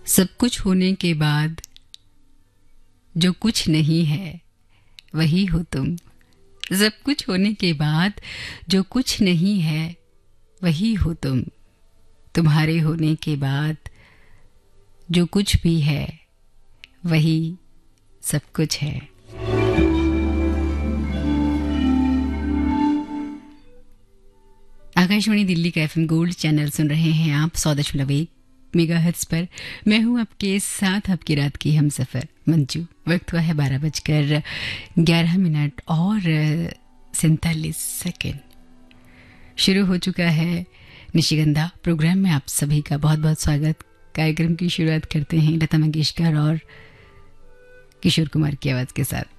सब कुछ होने के बाद जो कुछ नहीं है वही हो तुम। सब कुछ होने के बाद जो कुछ नहीं है वही हो तुम। तुम्हारे होने के बाद जो कुछ भी है वही सब कुछ है। आकाशवाणी दिल्ली का एफएम गोल्ड चैनल सुन रहे हैं आप 100.1 मेगाहर्ट्ज पर। मैं हूं आपके साथ आपकी रात की हमसफर मंजू। वक्त हुआ है 12:11 और 47 शुरू हो चुका है निशिगंधा प्रोग्राम में। आप सभी का बहुत बहुत स्वागत। कार्यक्रम की शुरुआत करते हैं लता मंगेशकर और किशोर कुमार की आवाज़ के साथ।